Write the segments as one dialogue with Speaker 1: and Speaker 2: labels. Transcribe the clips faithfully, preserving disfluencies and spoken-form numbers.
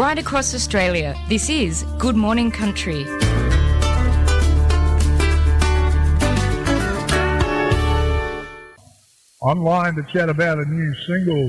Speaker 1: Right across Australia, this is Good Morning Country.
Speaker 2: Online to chat about a new single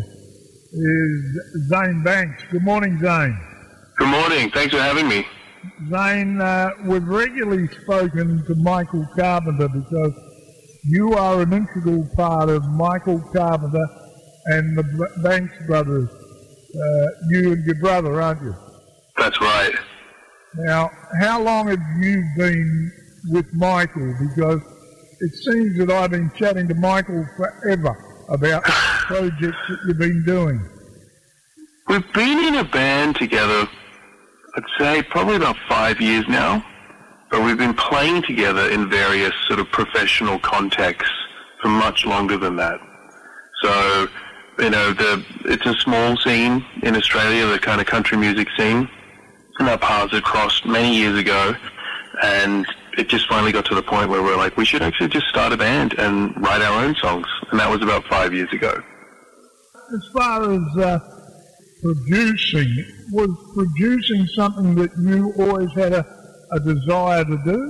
Speaker 2: is Zane Banks. Good morning, Zane.
Speaker 3: Good morning. Thanks for having me.
Speaker 2: Zane, uh, we've regularly spoken to Michael Carpenter because you are an integral part of Michael Carpenter and the B- Banks brothers. Uh, you and your brother, aren't you?
Speaker 3: That's right.
Speaker 2: Now, how long have you been with Michael? Because it seems that I've been chatting to Michael forever about projects that you've been doing.
Speaker 3: We've been in a band together, I'd say probably about five years now, but we've been playing together in various sort of professional contexts for much longer than that. So, you know, the it's a small scene in Australia, the kind of country music scene, and our paths had crossed many years ago, and it just finally got to the point where we're like, we should actually just start a band and write our own songs, and that was about five years ago.
Speaker 2: As far as uh, producing, was producing something that you always had a, a desire to do?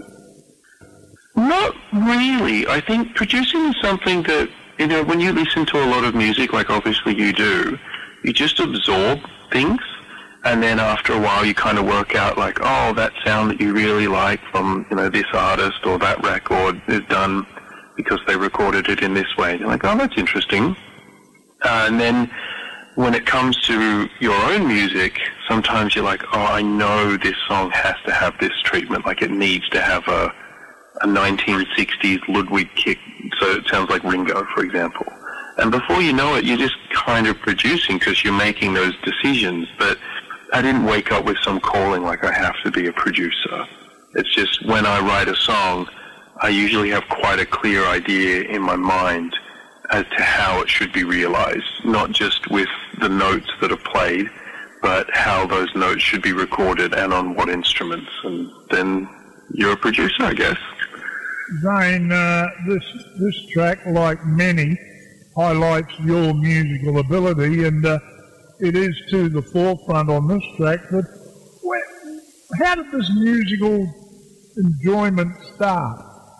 Speaker 3: Not really. I think producing is something that, you know, when you listen to a lot of music, like obviously you do, you just absorb things. And then after a while, you kind of work out like, oh, that sound that you really like from, you know, this artist or that record is done because they recorded it in this way. And you're like, oh, that's interesting. Uh, and then when it comes to your own music, sometimes you're like, oh, I know this song has to have this treatment. Like it needs to have a, a nineteen sixties Ludwig kick. So it sounds like Ringo, for example. And before you know it, you're just kind of producing because you're making those decisions. But I didn't wake up with some calling like I have to be a producer. It's just when I write a song, I usually have quite a clear idea in my mind as to how it should be realized, not just with the notes that are played, but how those notes should be recorded and on what instruments. And then you're a producer, I guess.
Speaker 2: Zane, uh, this, this track, like many, highlights your musical ability, and uh, it is to the forefront on this track, but where, how did this musical enjoyment start?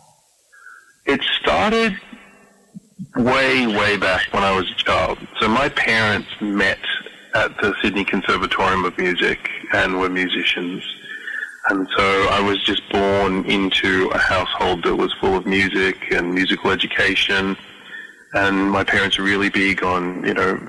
Speaker 3: It started way, way back when I was a child. So my parents met at the Sydney Conservatorium of Music and were musicians. And so I was just born into a household that was full of music and musical education. And my parents were really big on, you know,